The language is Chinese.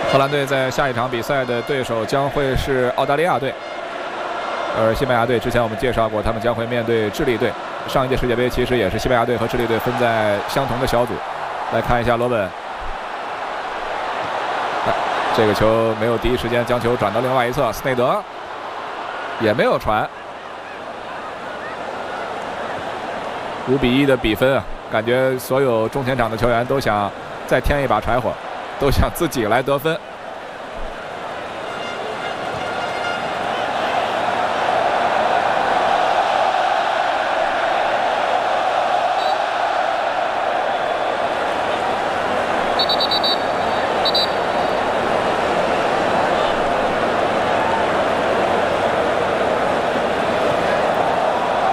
荷兰队在下一场比赛的对手将会是澳大利亚队，而西班牙队之前我们介绍过，他们将会面对智利队。上一届世界杯其实也是西班牙队和智利队分在相同的小组。来看一下罗本，这个球没有第一时间将球转到另外一侧，斯内德也没有传。5-1的比分啊，感觉所有中前场的球员都想再添一把柴火，都想自己来得分。